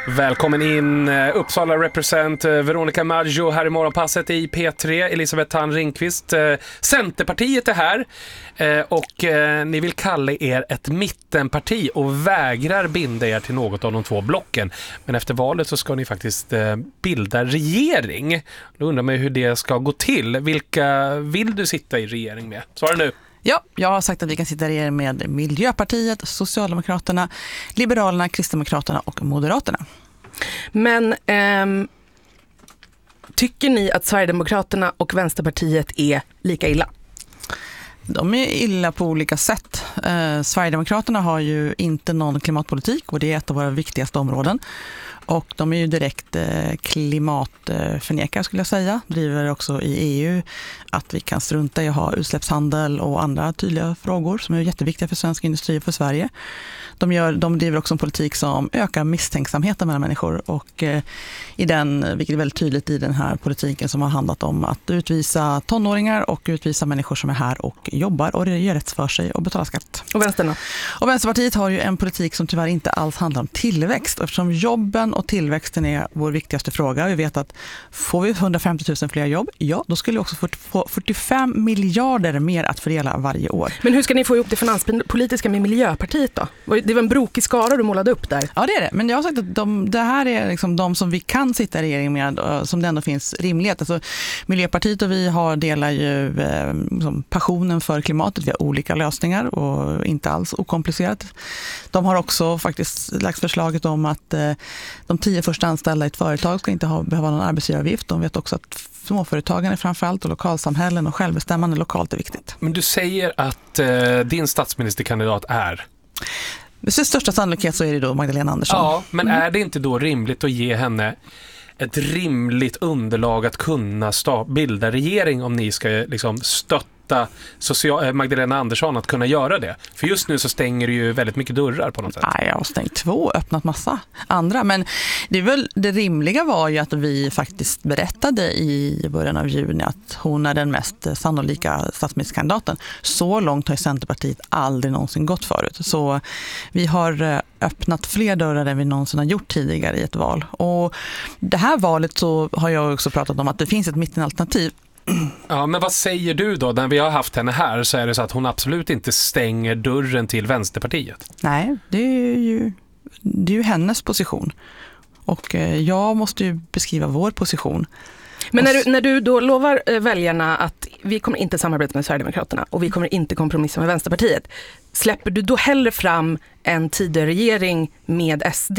Välkommen in Uppsala represent Veronica Maggio här i morgonpasset i P3. Elisabeth Thand Ringqvist. Centerpartiet är här och ni vill kalla er ett mittenparti och vägrar binda er till något av de två blocken. Men efter valet så ska ni faktiskt bilda regering. Då undrar man hur det ska gå till. Vilka vill du sitta i regering med? Svara nu. Ja, jag har sagt att vi kan sitta i regering med Miljöpartiet, Socialdemokraterna, Liberalerna, Kristdemokraterna och Moderaterna. Men tycker ni att Sverigedemokraterna och Vänsterpartiet är lika illa? De är illa på olika sätt. Sverigedemokraterna har ju inte någon klimatpolitik och det är ett av våra viktigaste områden. Och de är ju direkt klimatförnekare skulle jag säga. Driver också i EU att vi kan strunta i att ha utsläppshandel och andra tydliga frågor som är jätteviktiga för svensk industri och för Sverige. De driver också en politik som ökar misstänksamheten mellan människor och vilket är väldigt tydligt i den här politiken som har handlat om att utvisa tonåringar och utvisa människor som är här och jobbar och gör rätt för sig och betalar skatt. Och Vänstern då? Och Vänsterpartiet har ju en politik som tyvärr inte alls handlar om tillväxt. Eftersom jobben och tillväxten är vår viktigaste fråga. Vi vet att får vi 150 000 fler jobb, ja, då skulle vi också få 45 miljarder mer att fördela varje år. Men hur ska ni få ihop det finanspolitiska med Miljöpartiet då? Det var en brokig skara du målade upp där. Ja, det är det. Men jag har sagt att det här är liksom de som vi kan sitta i regering med, som det ändå finns rimlighet. Alltså, Miljöpartiet och vi delar ju passionen för klimatet. Vi har olika lösningar och inte alls okomplicerat. De har också faktiskt lagt förslaget om att de 10 första anställda i ett företag ska inte behöva någon arbetsgivaravgift. De vet också att småföretagen framförallt och lokalsamhällen och självbestämmande lokalt är viktigt. Men du säger att din statsministerkandidat är... Med största sannolikhet så är det då Magdalena Andersson. Ja, men är det inte då rimligt att ge henne ett rimligt underlag att kunna bilda regering om ni ska liksom stötta Magdalena Andersson att kunna göra det? För just nu så stänger det ju väldigt mycket dörrar på något sätt. Nej, jag har stängt 2, öppnat massa andra. Men det rimliga var ju att vi faktiskt berättade i början av juni att hon är den mest sannolika statsministerkandidaten. Så långt har Centerpartiet aldrig någonsin gått förut. Så vi har öppnat fler dörrar än vi någonsin har gjort tidigare i ett val. Och det här valet så har jag också pratat om att det finns ett mittenalternativ. Ja, men vad säger du då? När vi har haft henne här så är det så att hon absolut inte stänger dörren till Vänsterpartiet. Nej, det är ju hennes position. Och jag måste ju beskriva vår position. Men när du då lovar väljarna att vi kommer inte samarbeta med Sverigedemokraterna och vi kommer inte kompromissa med Vänsterpartiet, släpper du då hellre fram en tidigare regering med SD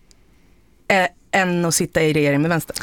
än att sitta i regering med Vänster?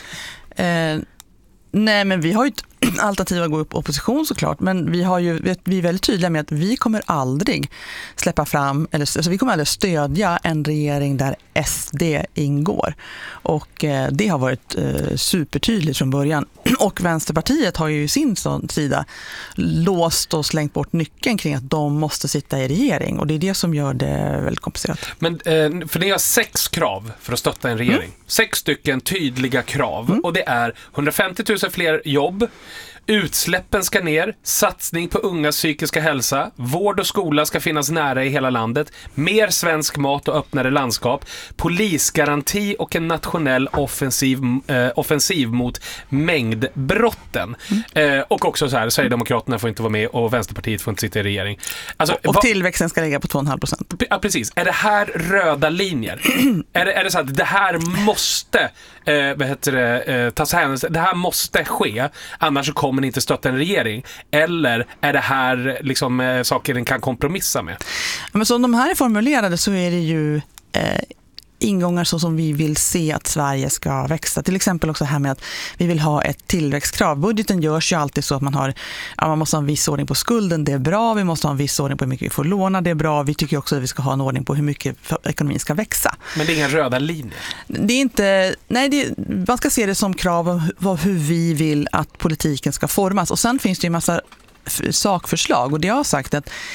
Nej, men vi har ju ett alternativ att gå upp opposition såklart, men vi är väldigt tydliga med att vi kommer aldrig släppa fram, vi kommer aldrig stödja en regering där SD ingår. Och det har varit supertydligt från början. Och Vänsterpartiet har ju sin sida låst och slängt bort nyckeln kring att de måste sitta i regering. Och det är det som gör det väldigt komplicerat. Men för det är 6 krav för att stötta en regering. 6 stycken tydliga krav. Och det är 150 000 fler jobb. Utsläppen ska ner, satsning på ungas psykiska hälsa, vård och skola ska finnas nära i hela landet, mer svensk mat och öppnare landskap, polisgaranti och en nationell offensiv mot mängdbrotten. Och också så här, Sverigedemokraterna får inte vara med och Vänsterpartiet får inte sitta i regering. Alltså, och tillväxten ska ligga på 2,5%. Ja, precis. Är det här röda linjer? är det så att det här måste tas hänsyn, det här måste ske, annars så kommer ni inte stötta en regering? Eller är det här liksom saker den kan kompromissa med? Men som de här är formulerade så är det ju ingångar så som vi vill se att Sverige ska växa. Till exempel också här med att vi vill ha ett tillväxtkrav. Budgeten görs ju alltid så att man måste ha en viss ordning på skulden, det är bra. Vi måste ha en viss ordning på hur mycket vi får låna, det är bra. Vi tycker också att vi ska ha en ordning på hur mycket ekonomin ska växa. Men det är inga röda linjer? Det är inte, man ska se det som krav av hur vi vill att politiken ska formas. Och sen finns det ju en massa sakförslag och det har sagt att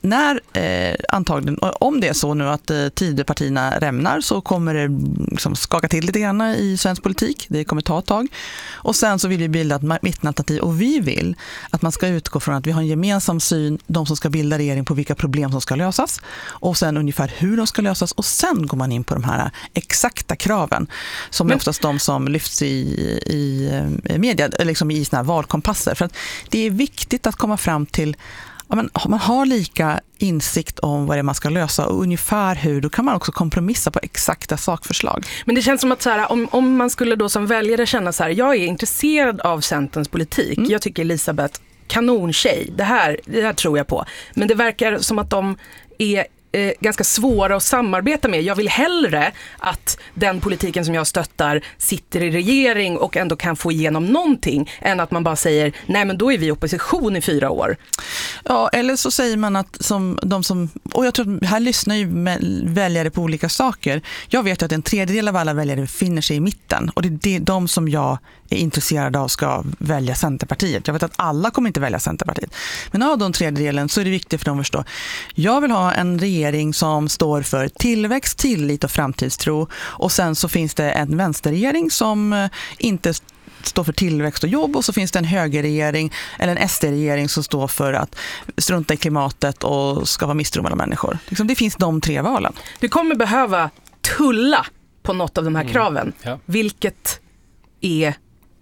när antagligen, om det är så nu att Tidöpartierna rämnar, så kommer det liksom skaka till lite grann i svensk politik. Det kommer ta ett tag. Och sen så vill vi bilda ett mittenalternativ, och vi vill att man ska utgå från att vi har en gemensam syn, de som ska bilda regering, på vilka problem som ska lösas, och sen ungefär hur de ska lösas, och sen går man in på de här exakta kraven som är oftast de som lyfts i media, liksom i såna här valkompasser. För att det är viktigt att komma fram till, ja, men man har lika insikt om vad det är man ska lösa och ungefär hur, då kan man också kompromissa på exakta sakförslag. Men det känns som att så här, om man skulle då som väljare känna så här, jag är intresserad av Centerns politik, jag tycker Elisabeth, kanontjej, det här tror jag på, men det verkar som att de är ganska svåra att samarbeta med. Jag vill hellre att den politiken som jag stöttar sitter i regering och ändå kan få igenom någonting, än att man bara säger, nej men då är vi i opposition i 4 år. Ja, eller så säger man att och jag tror att här lyssnar ju väljare på olika saker. Jag vet att en tredjedel av alla väljare befinner sig i mitten, och det är de som jag är intresserad av ska välja Centerpartiet. Jag vet att alla kommer inte välja Centerpartiet. Men av de tredjedelen så är det viktigt för dem att förstå. Jag vill ha en regering som står för tillväxt, tillit och framtidstro. Och sen så finns det en vänsterregering som inte står för tillväxt och jobb, och så finns det en högerregering eller en SD-regering som står för att strunta i klimatet och skapa misstro mellan människor. Liksom, det finns de 3 valen. Du kommer behöva tulla på något av de här kraven. Ja. Vilket är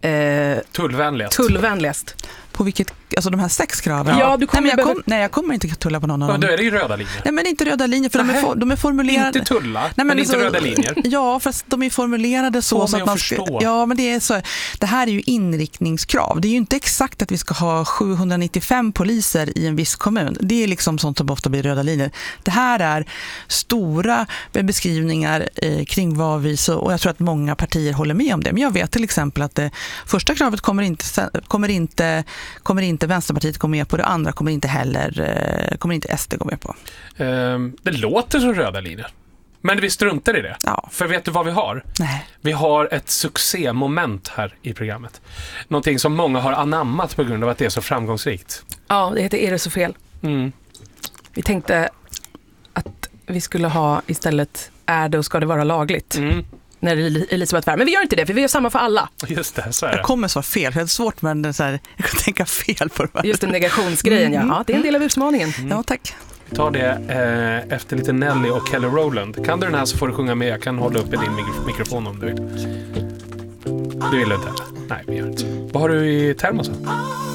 tullvänligast. På vilket, alltså de här 6 kraven? Ja, du kommer jag kommer inte tulla på någon av dem. Då är det ju röda linjer. Nej, men inte röda linjer, för de är formulerade. Inte tulla, men inte röda linjer. Ja, för de är formulerade så att man förstå. Ja, men det är så. Det här är ju inriktningskrav. Det är ju inte exakt att vi ska ha 795 poliser i en viss kommun. Det är liksom sånt som ofta blir röda linjer. Det här är stora beskrivningar kring vad vi så, och jag tror att många partier håller med om det. Men jag vet till exempel att det första kravet kommer inte Vänsterpartiet gå med på, det andra kommer inte SD gå med på. Det låter som röda linjer. Men vi struntar i det. Ja. För vet du vad vi har? Nej. Vi har ett succémoment här i programmet. Någonting som många har anammat på grund av att det är så framgångsrikt. Ja, det heter Är det så fel? Vi tänkte att vi skulle ha istället Är det och ska det vara lagligt? När Elisabeth Wärn. Men vi gör inte det, för vi gör samma för alla. Just det, så är det. Jag kommer så fel, för det är svårt, men så här, jag kan tänka fel på det. Just den negationsgrejen, ja. Det är en del av utmaningen. Ja, tack. Vi tar det efter lite Nelly och Kelly Rowland. Kan du den här så får du sjunga med. Jag kan hålla upp i din mikrofon om du vill. Du vill inte heller? Nej, vi gör inte. Vad har du i termosen?